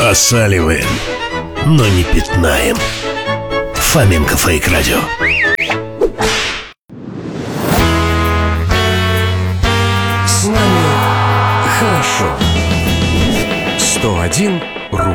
Осаливаем, но не пятнаем. Фоменко Фейк Радио. С нами хорошо. 101.ру.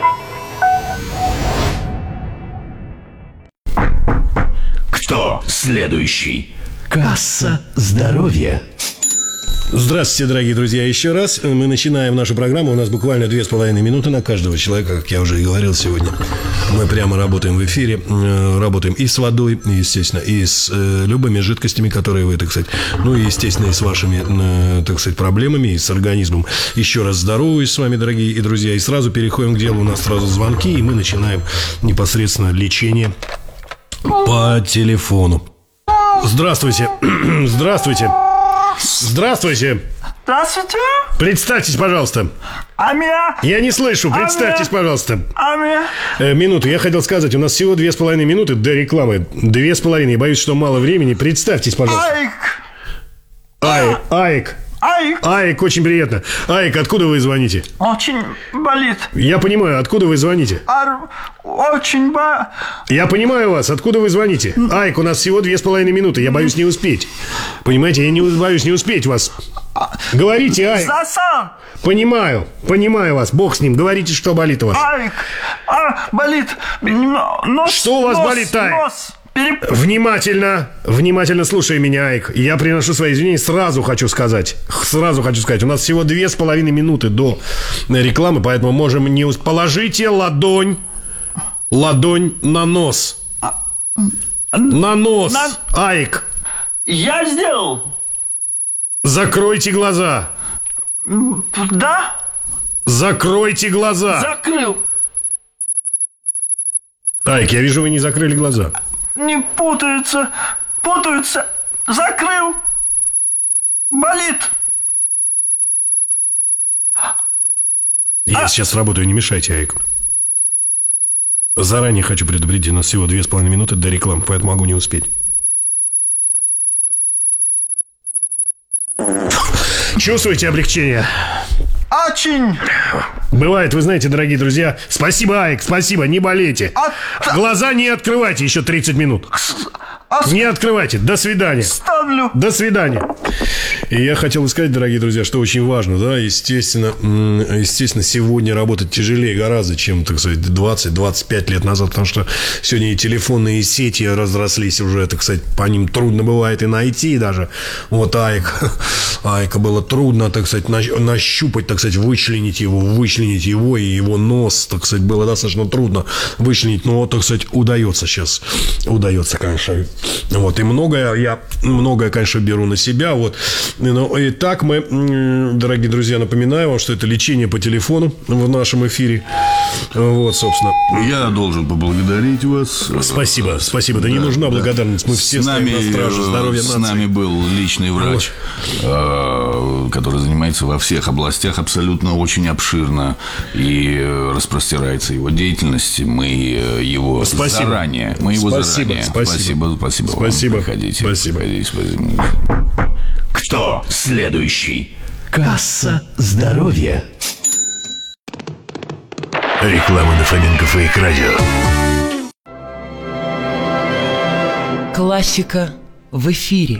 Кто следующий? Касса здоровья. Здравствуйте, дорогие друзья, еще раз. Мы начинаем нашу программу. У нас буквально 2,5 минуты на каждого человека, как я уже и говорил сегодня. Мы прямо работаем в эфире. Работаем и с водой, естественно, и с любыми жидкостями, которые вы, так сказать, ну и, естественно, и с вашими, так сказать, проблемами, и с организмом. Еще раз здороваюсь с вами, дорогие и друзья. И сразу переходим к делу. У нас сразу звонки, и мы начинаем непосредственно лечение по телефону. Здравствуйте. Здравствуйте. Здравствуйте. Здравствуйте. Представьтесь, пожалуйста. Амия. Я не слышу. Представьтесь, пожалуйста. Амия. Минуту. Я хотел сказать, у нас всего 2,5 минуты до рекламы. 2,5. Я боюсь, что мало времени. Представьтесь, пожалуйста. Аик. Аик, очень приятно. Аик, откуда вы звоните? Очень болит. Я понимаю, откуда вы звоните? Очень болит. Я понимаю вас, откуда вы звоните? Аик, у нас всего 2,5 минуты. Я боюсь не успеть. Понимаете, я не боюсь не успеть вас. Говорите, Аик. Засан. Понимаю вас. Бог с ним. Говорите, что болит у вас. Аик. Болит. Нос. Что у вас болит, Аик? Нос. Внимательно слушай меня, Айк. Я приношу свои извинения. Сразу хочу сказать. У нас всего 2,5 минуты до рекламы, поэтому можем не... Положите ладонь на нос. На нос, Айк. Я сделал. Закройте глаза. Да? Закройте глаза. Закрыл. Айк, я вижу, вы не закрыли глаза. Не путаются. Закрыл. Болит. Я сейчас работаю, не мешайте, Айк. Заранее хочу предупредить, у нас всего 2,5 минуты до рекламы, поэтому могу не успеть. Чувствуете облегчение? Очень. Бывает, вы знаете, дорогие друзья. Спасибо, Айк, спасибо, не болейте. Глаза не открывайте еще 30 минут. Не открывайте, до свидания. Ставлю. До свидания. И я хотел сказать, дорогие друзья, что очень важно, да, естественно, сегодня работать тяжелее гораздо, чем, так сказать, 20-25 лет назад, потому что сегодня и телефонные сети разрослись уже, так сказать, по ним трудно бывает и найти даже. Вот Айка было трудно, так сказать, нащупать, так сказать, вычленить его и его нос, так сказать, было достаточно трудно вычленить, но, так сказать, удается, конечно. Вот, и многое, конечно, беру на себя, вот. Но и так мы, дорогие друзья, напоминаю вам, что это лечение по телефону в нашем эфире. Вот, собственно. Я должен поблагодарить вас. Спасибо. Да не нужна благодарность. Мы все стоим на страже здоровья нации. С нами был личный врач, который занимается во всех областях абсолютно очень обширно. И распростирается его деятельность. Мы его заранее. Спасибо. Приходите. Спасибо. Кто следующий? Касса здоровья. Реклама на Фоменко Фейк Радио. Классика в эфире.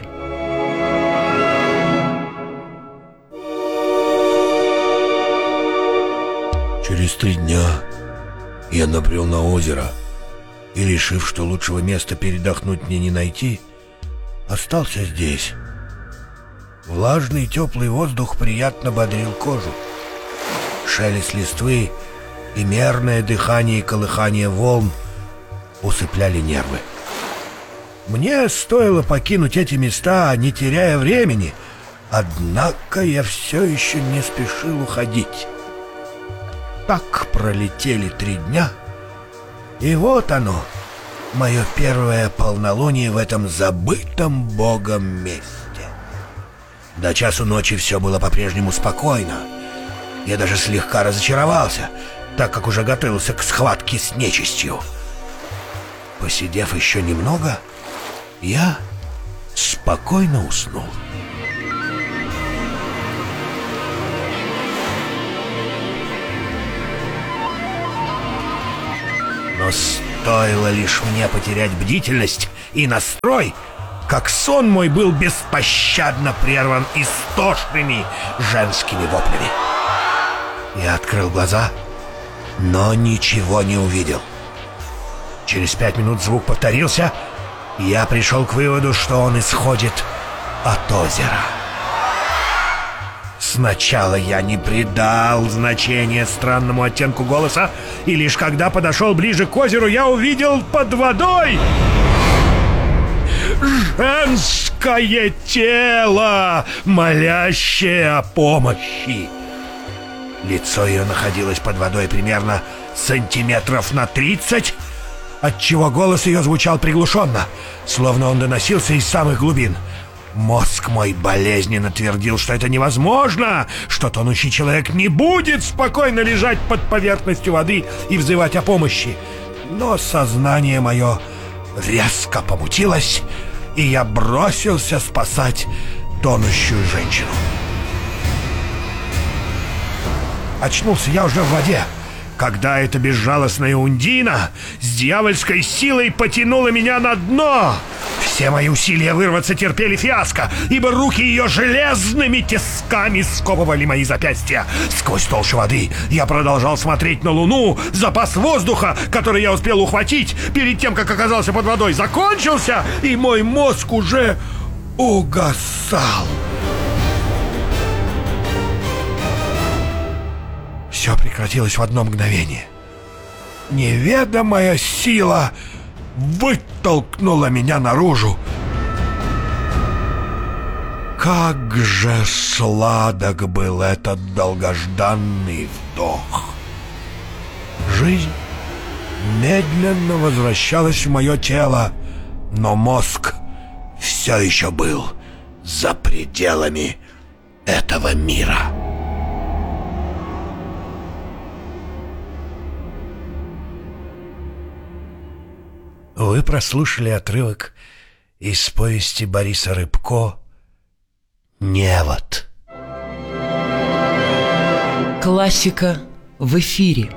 Через 3 дня я набрел на озеро и, решив, что лучшего места передохнуть мне не найти, остался здесь. Влажный теплый воздух приятно бодрил кожу. Шелест листвы и мерное дыхание и колыхание волн усыпляли нервы. Мне стоило покинуть эти места, не теряя времени, однако я все еще не спешил уходить. Так пролетели 3 дня, и вот оно, мое первое полнолуние в этом забытом Богом месте. До часу ночи все было по-прежнему спокойно. Я даже слегка разочаровался, так как уже готовился к схватке с нечистью. Посидев еще немного, я спокойно уснул. Но стоило лишь мне потерять бдительность и настрой, как сон мой был беспощадно прерван истошными женскими воплями. Я открыл глаза, но ничего не увидел. Через 5 минут звук повторился, и я пришел к выводу, что он исходит от озера. Сначала я не придал значения странному оттенку голоса, и лишь когда подошел ближе к озеру, я увидел под водой женское тело, молящее о помощи. Лицо ее находилось под водой примерно сантиметров на 30, отчего голос ее звучал приглушенно, словно он доносился из самых глубин. Мозг мой болезненно твердил, что это невозможно, что тонущий человек не будет спокойно лежать под поверхностью воды и взывать о помощи. Но сознание мое резко помутилось, и я бросился спасать тонущую женщину. Очнулся я уже в воде, когда эта безжалостная Ундина с дьявольской силой потянула меня на дно. Все мои усилия вырваться терпели фиаско, ибо руки ее железными тисками сковывали мои запястья. Сквозь толщу воды я продолжал смотреть на луну. Запас воздуха, который я успел ухватить перед тем, как оказался под водой, закончился, и мой мозг уже угасал. Все прекратилось в одно мгновение. Неведомая сила вытолкнула меня наружу. Как же сладок был этот долгожданный вдох. Жизнь медленно возвращалась в мое тело, но мозг все еще был за пределами этого мира. Вы прослушали отрывок из повести Бориса Рыбко «Невод». Классика в эфире.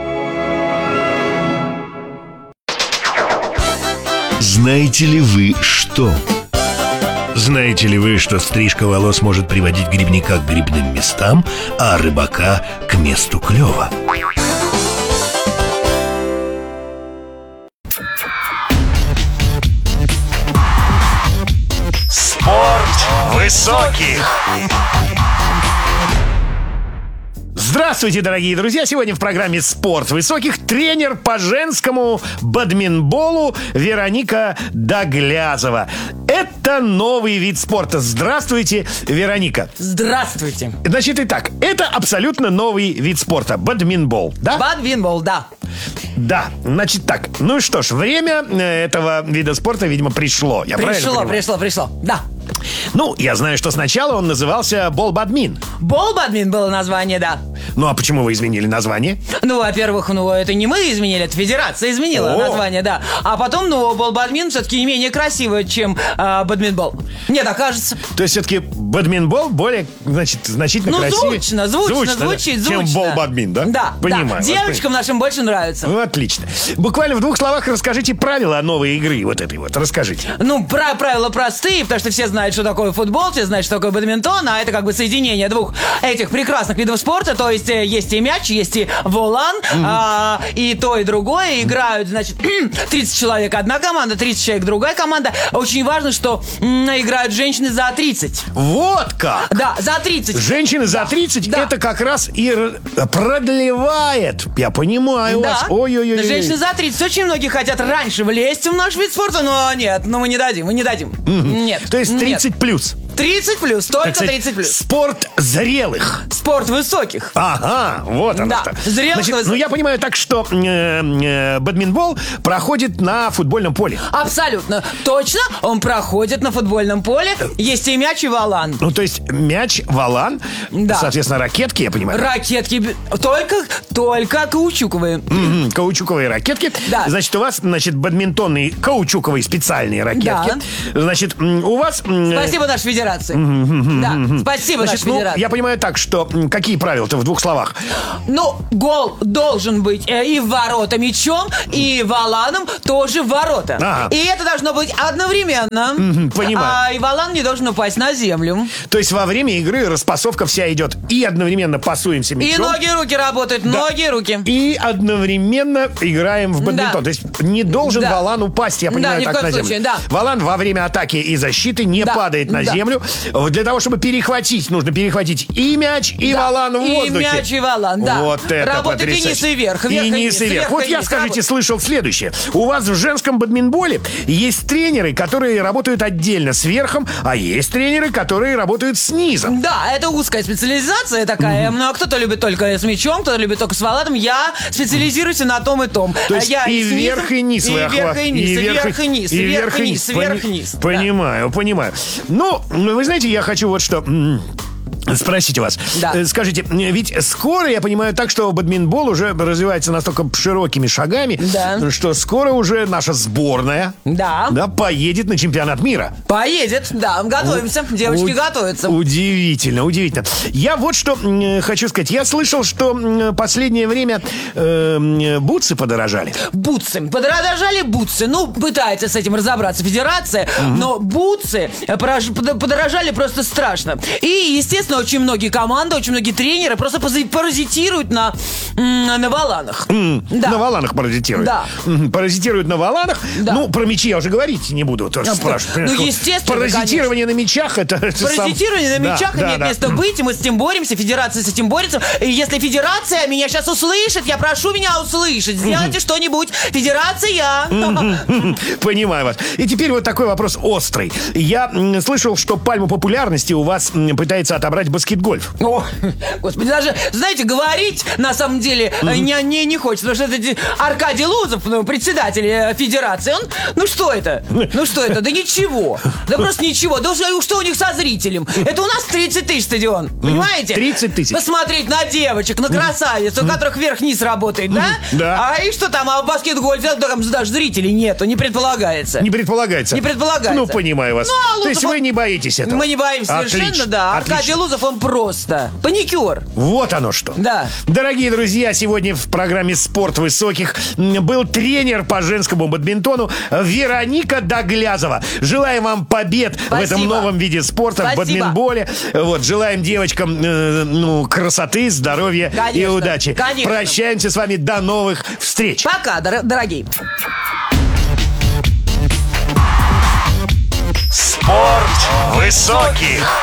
Знаете ли вы что? Знаете ли вы, что стрижка волос может приводить грибника к грибным местам, а рыбака к месту клёва? Высоких. Здравствуйте, дорогие друзья! Сегодня в программе «Спорт высоких» тренер по женскому бадминтболу Вероника Доглязова. Это новый вид спорта. Здравствуйте, Вероника. Здравствуйте. Значит, итак, это абсолютно новый вид спорта. Бадминтбол, да? Бадминтбол, да. Да, значит так. Ну что ж, время этого вида спорта, видимо, пришло. Я правильно понимаю? Пришло, да. Ну, я знаю, что сначала он назывался бол-бадмин. Бол-бадмин было название, да. Ну, а почему вы изменили название? Ну, во-первых, это не мы изменили, это федерация изменила название, да. А потом, бол-бадмин все-таки не менее красиво, чем бадминтбол. Мне так кажется. То есть все-таки бадминтбол более, значительно красивее. Звучит. Чем бол-бадмин, да? Да. Понимаю. Девочкам нашим больше нравится. Ну, отлично. Буквально в 2 словах расскажите правила новой игры вот этой вот. Расскажите. Ну, правила простые, потому что все знают, что такое футбол, все знают, что такое бадминтон, а это как бы соединение двух этих прекрасных видов спорта, то есть есть и мяч, есть и волан, и то, и другое. Играют, 30 человек одна команда, 30 человек другая команда. Очень важно, что играют женщины за 30. Вот как? Да, за 30. Женщины за 30, да. Это как раз и продлевает. Я понимаю вас. Ой-ой-ой. Женщины за 30. Очень многие хотят раньше влезть в наш вид спорта, но нет, мы не дадим. Нет. То есть 30 плюс. 30 плюс, только 30 плюс. Спорт зрелых. Спорт высоких. Ага, вот оно что. Зрелых. Ну, я понимаю так, что бадминтбол проходит на футбольном поле. Абсолютно точно, он проходит на футбольном поле. Есть и мяч, и волан. Ну, то есть мяч, волан, да. Соответственно, ракетки, я понимаю. Ракетки, только каучуковые. Каучуковые ракетки. Да. Значит, у вас, бадминтонные каучуковые специальные ракетки. Да. Значит, у вас... Спасибо, наша федерация. Федерации. Да, спасибо Значит, нашей Федерации. я понимаю так, что какие правила-то в двух словах? Ну, гол должен быть и в ворота мячом, и валаном тоже в ворота. Ага. И это должно быть одновременно. Понимаю. И валан не должен упасть на землю. То есть во время игры распасовка вся идет и одновременно пасуемся И мячом. ноги и руки работают, ноги и руки. И одновременно играем в бадминтон. Да. То есть не должен Да. валан упасть, я понимаю, ни в так коем на землю. случае, да. Валан во время атаки и защиты не Да. падает на Да. землю. Для того, чтобы перехватить, нужно перехватить и мяч, и Да. валан в И воздухе. мяч, и валан, да. Вот это Работает и потрясающе. низ, и вверх, И вверх, и низ, низ, и вверх. вверх, Вот и я, низ. скажите, слышал следующее. У вас в женском бадминтболе есть тренеры, которые работают отдельно с верхом, а есть тренеры, которые работают с низом. Да, это узкая специализация такая. Ну, а кто-то любит только с мячом, кто-то любит только с валаном. Я специализируюсь на том и том. То есть Я и снизу, вверх, и низ вы и вверх, и низ, и вверх, и низ, и вверх, и низ, вверх, и низ. Да. Понимаю. Ну, вы знаете, я хочу вот что... спросить у вас. Да. Скажите, ведь скоро, я понимаю так, что бадминтбол уже развивается настолько широкими шагами, Да. что скоро уже наша сборная Да. поедет на чемпионат мира. Поедет, да, готовимся. Девочки готовятся. Удивительно. Я вот что хочу сказать. Я слышал, что последнее время бутсы подорожали. Бутсы. Подорожали бутсы. Ну, пытается с этим разобраться федерация, но бутсы подорожали просто страшно. И, естественно, очень многие команды, очень многие тренеры просто паразитируют на валанах. Да. На валанах паразитируют. Да. Паразитируют на валанах. Да. Ну, про мячи я уже говорить не буду. Тоже спрашиваю. Ну, естественно, Паразитирование на мячах это Паразитирование на мячах имеет место быть, и мы с этим боремся, федерация с этим борется. И если федерация меня сейчас услышит, я прошу меня услышать. Сделайте что-нибудь. Федерация! Понимаю вас. И теперь вот такой вопрос острый. Я слышал, что пальму популярности у вас пытается отобрать баскетгольф. О, господи, даже, знаете, говорить на самом деле не хочется, потому что это Аркадий Лузов, председатель федерации, он, ну что это? Да ничего. Да просто ничего. Да что у них со зрителем? Это у нас 30 тысяч стадион, понимаете? 30 тысяч. Посмотреть на девочек, на красавиц, у которых вверх-вниз работает, да? Да. А и что там, а в баскетболе там даже зрителей нету, не предполагается. Не предполагается? Не предполагается. Ну, понимаю вас. Ну, а То есть Лузов, вы не боитесь этого? Мы не боимся совершенно, Отлично, да. отлично. Аркадий Лузов, он просто паникер. Вот оно что. Да. Дорогие друзья, сегодня в программе «Спорт высоких» был тренер по женскому бадминтону Вероника Доглязова. Желаем вам побед в этом новом виде спорта, в бадминтболе. Вот, желаем девочкам красоты, здоровья и удачи. Конечно. Прощаемся с вами. До новых встреч. Пока, дорогие. Спорт высоких.